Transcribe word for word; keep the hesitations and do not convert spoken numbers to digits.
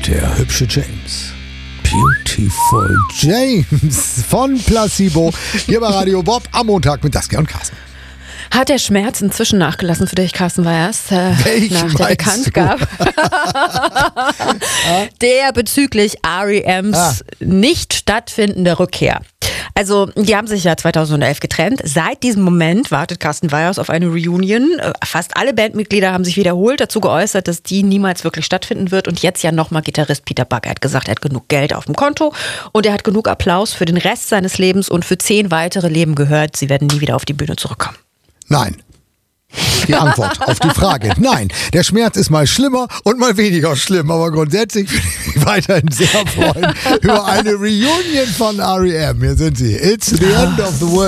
Der hübsche James. Beautiful James von Placebo. Hier bei Radio Bob am Montag mit Saskia und Carsten. Hat der Schmerz inzwischen nachgelassen für dich, Carsten Weihers, äh, nach der Bekanntgabe, der bezüglich R E Ms ah. nicht stattfindende Rückkehr. Also, die haben sich ja zweitausendelf getrennt. Seit diesem Moment wartet Carsten Weihers auf eine Reunion. Fast alle Bandmitglieder haben sich wiederholt dazu geäußert, dass die niemals wirklich stattfinden wird. Und jetzt ja nochmal Gitarrist Peter Buck. Er hat gesagt, er hat genug Geld auf dem Konto und er hat genug Applaus für den Rest seines Lebens und für zehn weitere Leben gehört. Sie werden nie wieder auf die Bühne zurückkommen. Nein. Die Antwort auf die Frage. Nein, der Schmerz ist mal schlimmer und mal weniger schlimm, aber grundsätzlich würde ich mich weiterhin sehr freuen über eine Reunion von R E M. Hier sind sie. It's the end of the world.